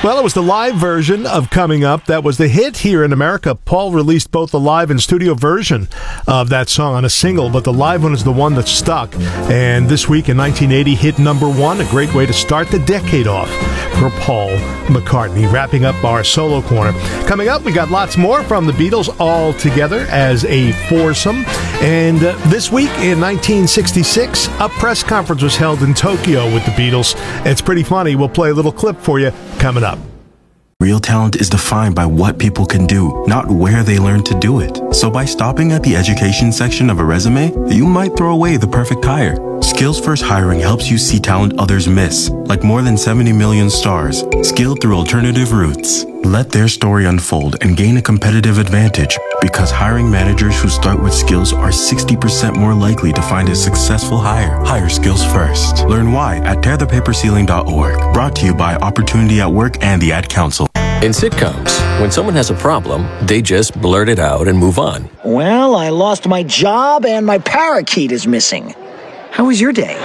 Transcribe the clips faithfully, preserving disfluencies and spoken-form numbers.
Well, it was the live version of Coming Up that was the hit here in America. Paul released both the live and studio version of that song on a single, but the live one is the one that stuck. And this week in nineteen eighty, hit number one, a great way to start the decade off for Paul McCartney. Wrapping up our solo corner. Coming up, we got lots more from the Beatles all together as a foursome. And uh, this week in nineteen sixty-six, a press conference was held in Tokyo with the Beatles. It's pretty funny. We'll play a little clip for you coming up. Real talent is defined by what people can do, not where they learn to do it. So by stopping at the education section of a resume, you might throw away the perfect hire. Skills First Hiring helps you see talent others miss, like more than seventy million stars, skilled through alternative routes. Let their story unfold and gain a competitive advantage, because hiring managers who start with skills are sixty percent more likely to find a successful hire. Hire skills first. Learn why at tear the paper ceiling dot org. Brought to you by Opportunity at Work and the Ad Council. In sitcoms, when someone has a problem, they just blurt it out and move on. Well, I lost my job and my parakeet is missing. How was your day?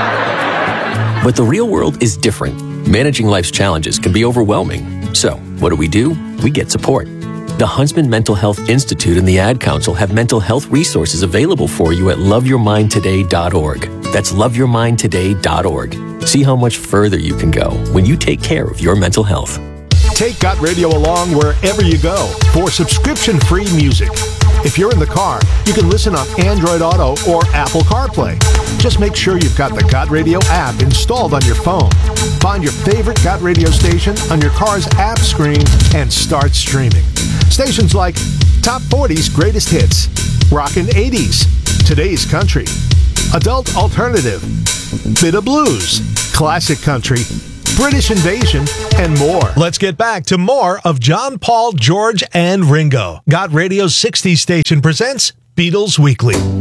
But the real world is different. Managing life's challenges can be overwhelming. So, what do we do? We get support. The Huntsman Mental Health Institute and the Ad Council have mental health resources available for you at love your mind today dot org. That's love your mind today dot org. See how much further you can go when you take care of your mental health. Take Got Radio along wherever you go for subscription-free music. If you're in the car, you can listen on Android Auto or Apple CarPlay. Just make sure you've got the Got Radio app installed on your phone. Find your favorite Got Radio station on your car's app screen and start streaming. Stations like Top forty's Greatest Hits, Rockin' eighties, Today's Country, Adult Alternative, Bit of Blues, Classic Country, British Invasion, and more. Let's get back to more of John, Paul, George, and Ringo. Got Radio's sixties station presents Beatles Weekly.